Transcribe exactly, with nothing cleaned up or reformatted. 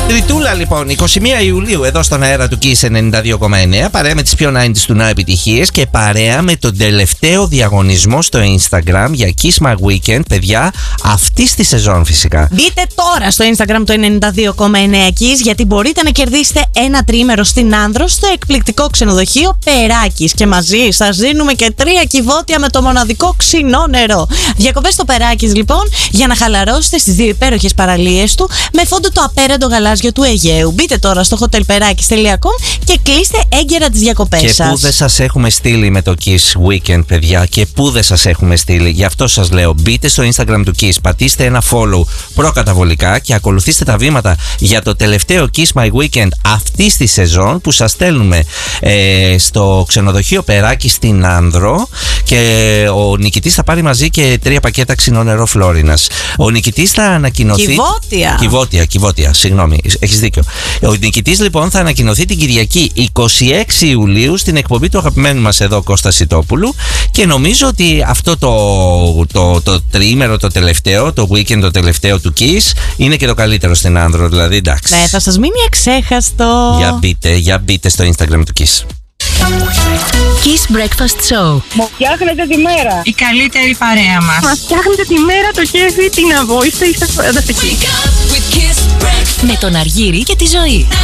Τριτούλα λοιπόν, εικοστή πρώτη Ιουλίου εδώ στον αέρα του Kiss ενενήντα δύο κόμμα εννέα, παρέα με τις πιο ενενήντα του Now επιτυχίες και παρέα με τον τελευταίο διαγωνισμό στο Instagram για Kiss My Weekend, παιδιά, αυτή τη σεζόν φυσικά. Μπείτε τώρα στο Instagram το ενενήντα δύο κόμμα εννέα Kiss, γιατί μπορείτε να κερδίσετε ένα τρίμερο στην Άνδρο στο εκπληκτικό ξενοδοχείο Περάκης. Και μαζί σας δίνουμε και τρία κυβότια με το μοναδικό ξινό νερό. Διακοπές στο Περάκης λοιπόν, για να χαλαρώσετε στις δύο υπέροχες παραλίες του με φόντο το απέραντο γαλάζιο του Αιγαίου. Μπείτε τώρα στο hotel perakis τελεία com και κλείστε έγκαιρα τις διακοπές σας. Και πού δεν σας έχουμε στείλει με το Kiss Weekend, παιδιά, και πού δεν σας έχουμε στείλει. Γι' αυτό σας λέω, μπείτε στο Instagram του Kiss, πατήστε ένα follow προκαταβολικά και ακολουθήστε τα βήματα για το τελευταίο Kiss My Weekend αυτή τη σεζόν που σας στέλνουμε ε, στο ξενοδοχείο Περάκη στην Άνδρο, και ο νικητής θα πάρει μαζί και τρία πακέτα ξινό νερό Φλόρινας. Ο νικητής θα ανακοινωθεί. Κυβότια. Κυβότια, κυβότια, συγγνώμη, έχεις δίκιο. Ο νικητής λοιπόν θα ανακοινωθεί την Κυριακή εικοστή έκτη Ιουλίου στην εκπομπή του αγαπημένου μας εδώ Κώστα Σιτόπουλου, και νομίζω ότι αυτό το, το, το τριήμερο το τελευταίο, το weekend το τελευταίο του Kiss είναι και το καλύτερο στην Άνδρο, δηλαδή εντάξει. Ναι, θα σας μείνει αξέχαστο. Για μπείτε, για μπείτε στο Instagram του Kiss. Kiss Breakfast Show. Μου φτιάχνετε τη μέρα. Η καλύτερη παρέα μας. Μας φτιάχνετε τη μέρα, το κέφι, την αβόηστε, είστε φανταστικοί. Με τον Αργύρη και τη Ζωή.